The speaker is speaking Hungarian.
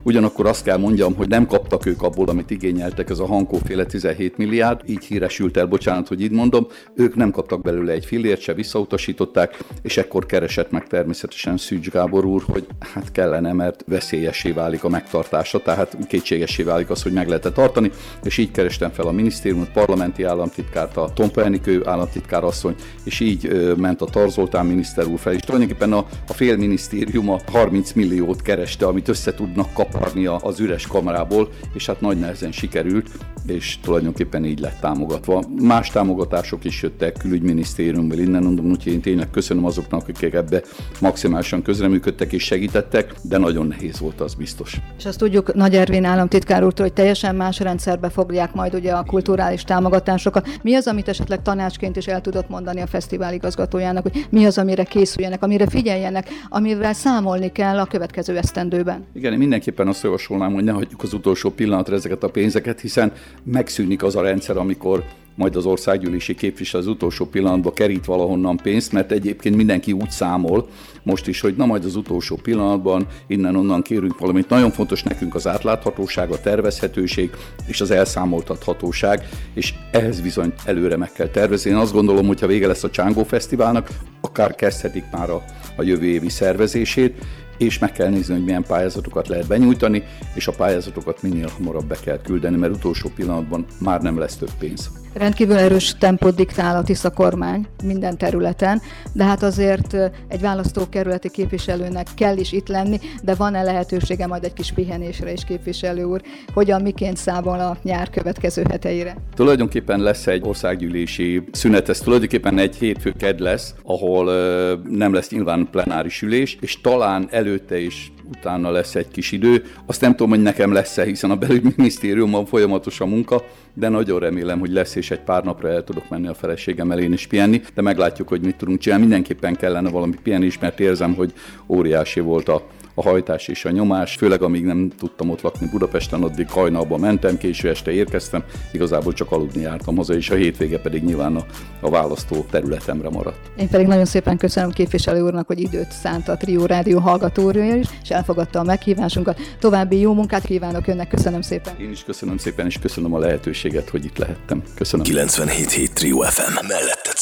Ugyanakkor azt kell mondjam, hogy nem kaptak ők abból, amit igényeltek, ez a Hankó-féle 17 milliárd, így híresült el, bocsánat, hogy így mondom, ők nem kaptak belőle egy fillért se, visszautasították, és ekkor keresett meg természetesen Szűcs Gábor úr, hogy hát kellene, mert veszélyessé válik a megtartása, tehát kétségessé válik az, hogy meg lehet tartani, és így kerestem fel a minisztériumot, parlamenti államtitkárt, a Tompa Enikő államtitkár asszony, és így ment a Tar Zoltán miniszter úr fel, és tulajdonképpen a fél minisztérium a 30 milliót kereste, amit össze tudnak kaparni az üres kamerából, és hát nagy nehezen sikerült, és tulajdonképpen így lett támogatva. Más támogatások is jöttek külügyminisztériumból, innen mondom, úgyhogy én tényleg köszönöm azoknak, akik ebbe maximálisan közreműködtek és segítettek, de nagyon nehéz volt, az biztos. És azt tudjuk Nagy Ervin államtitkár úrtól, hogy teljesen más rendszerbe fogják majd ugye a kulturális támogatásokat. Mi az, amit esetleg tanácsként is el tudott mondani a fesztivál igazgatójának, hogy mi az, amire készüljenek, amire figyeljenek, amivel számolni kell a következő esztendőben? Igen, én mindenképpen azt javasolnám, hogy ne hagyjuk az utolsó pillanatra ezeket a pénzeket, hiszen megszűnik az a rendszer, amikor majd az országgyűlési képviselő az utolsó pillanatban kerít valahonnan pénzt, mert egyébként mindenki úgy számol most is, hogy na majd az utolsó pillanatban innen-onnan kérünk valamit. Nagyon fontos nekünk az átláthatóság, a tervezhetőség és az elszámoltathatóság, és ehhez bizony előre meg kell tervezni. Én azt gondolom, hogy ha vége lesz a Csángó Fesztiválnak, akár kezdhetik már a jövő évi szervezését, és meg kell nézni, hogy milyen pályázatokat lehet benyújtani, és a pályázatokat minél hamarabb be kell küldeni, mert utolsó pillanatban már nem lesz több pénz. Rendkívül erős tempót diktál a Tisza kormány minden területen, de hát azért egy választókerületi képviselőnek kell is itt lenni, de van-e lehetősége majd egy kis pihenésre is, képviselő úr? Hogyan, miként számol a nyár következő heteire? Tulajdonképpen lesz egy országgyűlési szünet, ez tulajdonképpen egy hétfő kedd lesz, ahol nem lesz nyilván plenáris ülés, és talán előtte is utána lesz egy kis idő. Azt nem tudom, hogy nekem lesz-e, hiszen a belügyminisztériumban folyamatos a munka, de nagyon remélem, hogy lesz, és egy pár napra el tudok menni a feleségemmel én is pihenni, de meglátjuk, hogy mit tudunk csinálni. Mindenképpen kellene valami pihenés, mert érzem, hogy óriási volt a hajtás és a nyomás, főleg amíg nem tudtam ott lakni Budapesten, addig hajnalban mentem, késő este érkeztem, igazából csak aludni jártam haza, és a hétvége pedig nyilván a választó területemre maradt. Én pedig nagyon szépen köszönöm képviselő úrnak, hogy időt szánt a Trió Rádió hallgatója is, és elfogadta a meghívásunkat. További jó munkát kívánok önnek, köszönöm szépen. Én is köszönöm szépen, és köszönöm a lehetőséget, hogy itt lehettem. Köszönöm. 97.7 Trió FM mellett.